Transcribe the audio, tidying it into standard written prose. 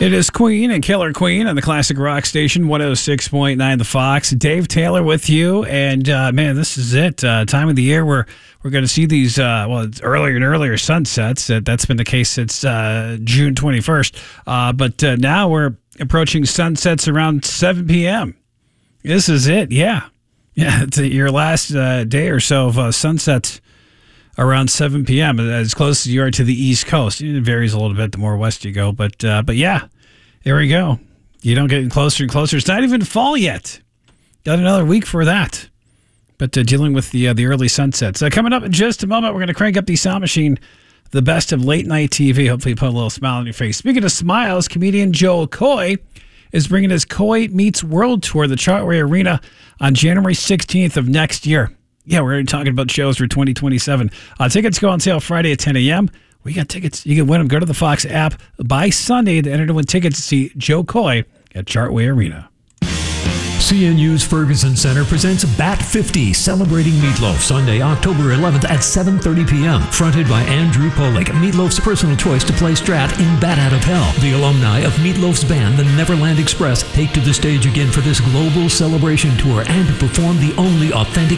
It is Queen and Killer Queen on the Classic Rock Station, 106.9 The Fox. Dave Taylor with you, and man, this is it. Time of the year where we're going to see these, it's earlier and earlier sunsets. That's been the case since June 21st. But now we're approaching sunsets around 7 p.m. This is it, yeah. Yeah, it's your last day or so of sunsets around 7 p.m. as close as you are to the East Coast. It varies a little bit the more west you go, but yeah, there we go. You don't get closer and closer. It's not even fall yet. Got another week for that. But dealing with the early sunsets. Coming up in just a moment, we're going to crank up the sound machine, the best of late night TV. Hopefully put a little smile on your face. Speaking of smiles, comedian Joel Coy is bringing his Coy Meets World Tour to the Chartway Arena on January 16th of next year. Yeah, we're already talking about shows for 2027. Tickets go on sale Friday at 10 a.m. We got tickets. You can win them. Go to the Fox app by Sunday to enter to win tickets to see Joe Coy at Chartway Arena. CNU's Ferguson Center presents Bat 50, celebrating Meatloaf, Sunday, October 11th at 7:30 p.m. Fronted by Andrew Polick, Meatloaf's personal choice to play Strat in Bat Out of Hell. The alumni of Meatloaf's band, the Neverland Express, take to the stage again for this global celebration tour and perform the only authentic